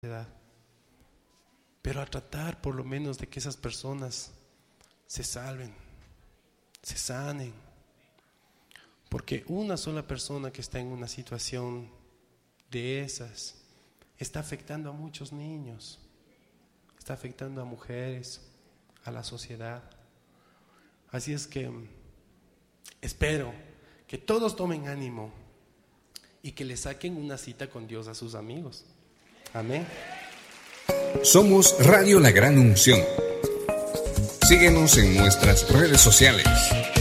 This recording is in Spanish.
edad. Pero a tratar por lo menos de que esas personas se salven, se sanen. Porque una sola persona que está en una situación de esas está afectando a muchos niños, está afectando a mujeres, a la sociedad. Así es que espero que todos tomen ánimo y que le saquen una cita con Dios a sus amigos. Amén. Somos Radio La Gran Unción. Síguenos en nuestras redes sociales.